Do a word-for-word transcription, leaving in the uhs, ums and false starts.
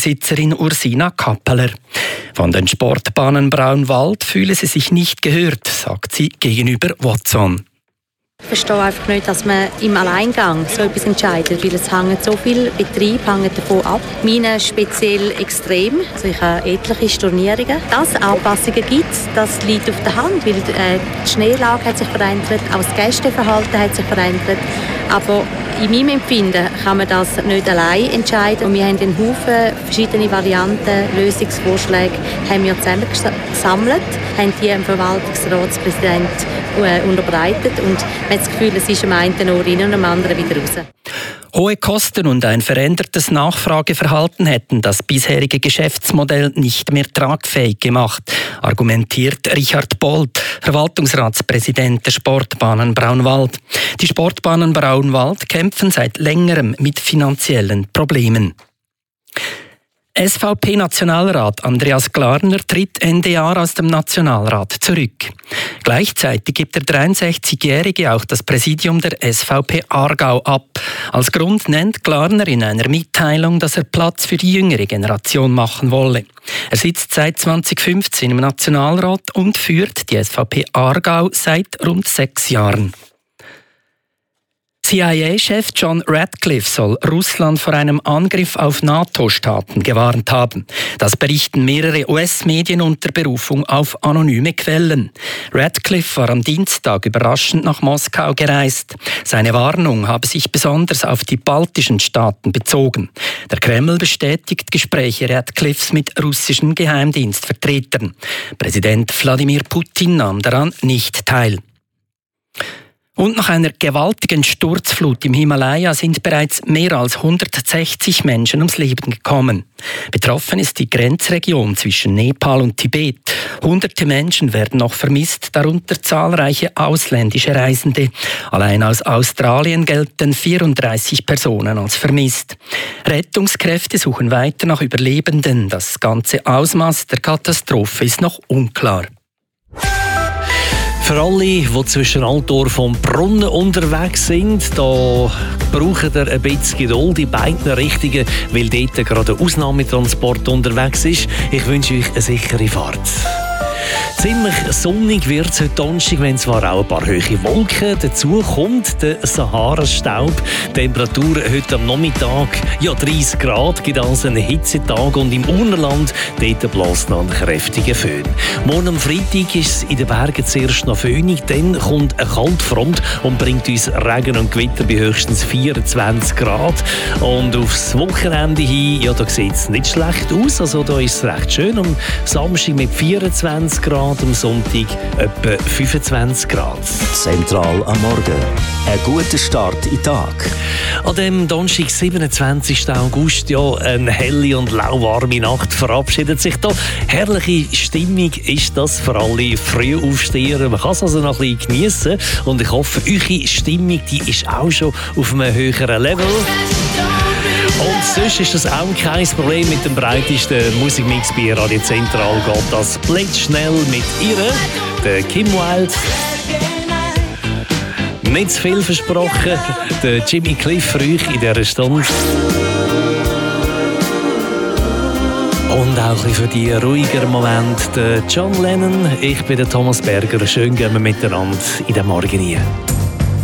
Sportbesitzerin Ursina Kappeler. Von den Sportbahnen Braunwald fühle sie sich nicht gehört, sagt sie gegenüber Watson. Ich verstehe einfach nicht, dass man im Alleingang so etwas entscheidet, weil es hängt so viel Betrieb hängt davon ab. Meine speziell extrem, also ich habe etliche Stornierungen. Dass es Anpassungen gibt, das liegt auf der Hand, weil äh, die Schneelage hat sich verändert, auch das Gästeverhalten hat sich verändert. Aber in meinem Empfinden kann man das nicht allein entscheiden. Und wir haben einen Haufen verschiedene Varianten, Lösungsvorschläge haben wir zusammengesammelt, haben die dem Verwaltungsratspräsident äh, unterbreitet und man hat das Gefühl, es ist am einen Ohr rein und am anderen wieder raus. Hohe Kosten und ein verändertes Nachfrageverhalten hätten das bisherige Geschäftsmodell nicht mehr tragfähig gemacht, argumentiert Richard Bold, Verwaltungsratspräsident der Sportbahnen Braunwald. Die Sportbahnen Braunwald kämpfen seit längerem mit finanziellen Problemen. S V P-Nationalrat Andreas Glarner tritt Ende Jahr aus dem Nationalrat zurück. Gleichzeitig gibt der dreiundsechzigjährige auch das Präsidium der S V P Aargau ab. Als Grund nennt Glarner in einer Mitteilung, dass er Platz für die jüngere Generation machen wolle. Er sitzt seit zweitausendfünfzehn im Nationalrat und führt die S V P Aargau seit rund sechs Jahren. C I A-Chef John Ratcliffe soll Russland vor einem Angriff auf NATO-Staaten gewarnt haben. Das berichten mehrere U S-Medien unter Berufung auf anonyme Quellen. Ratcliffe war am Dienstag überraschend nach Moskau gereist. Seine Warnung habe sich besonders auf die baltischen Staaten bezogen. Der Kreml bestätigt Gespräche Ratcliffes mit russischen Geheimdienstvertretern. Präsident Wladimir Putin nahm daran nicht teil. Und nach einer gewaltigen Sturzflut im Himalaya sind bereits mehr als hundertsechzig Menschen ums Leben gekommen. Betroffen ist die Grenzregion zwischen Nepal und Tibet. Hunderte Menschen werden noch vermisst, darunter zahlreiche ausländische Reisende. Allein aus Australien gelten vierunddreißig Personen als vermisst. Rettungskräfte suchen weiter nach Überlebenden. Das ganze Ausmaß der Katastrophe ist noch unklar. Für alle, die zwischen Altdorf vom Brunnen unterwegs sind, da brauchen ihr ein bisschen Geduld in beiden Richtungen, weil dort gerade ein Ausnahmetransport unterwegs ist. Ich wünsche euch eine sichere Fahrt. Ziemlich sonnig wird es heute Donnerstag, wenn zwar auch ein paar hohe Wolken. Dazu kommt der Sahara-Staub. Temperatur heute am Nachmittag ja dreißig Grad, gibt also einen Hitzetag. Und im Urnerland dort bläst noch ein kräftiger Föhn. Morgen am Freitag ist es in den Bergen zuerst noch föhnig, dann kommt eine Kaltfront und bringt uns Regen und Gewitter bei höchstens vierundzwanzig Grad. Und aufs Wochenende hin, ja, da sieht es nicht schlecht aus. Also da ist es recht schön. Am Samstag mit vierundzwanzig Grad, am Sonntag etwa fünfundzwanzig Grad. Zentral am Morgen. Ein guter Start in den Tag. An dem Donnerstag, siebenundzwanzigsten August, ja, eine helle und lauwarme Nacht verabschiedet sich da. Herrliche Stimmung ist das für alle Frühaufsteher. Man kann es also noch ein bisschen geniessen. Und ich hoffe, eure Stimmung die ist auch schon auf einem höheren Level. Und sonst ist das auch kein Problem mit dem breitesten Musikmix bei Radio Zentral. Geht das blitzschnell mit ihr, der Kim Wilde. Nicht zu viel versprochen, der Jimmy Cliff für euch in dieser Stunde. Und auch ein bisschen für die ruhigeren Momente, der John Lennon. Ich bin der Thomas Berger. Schön gehen wir miteinander in den Morgen hier.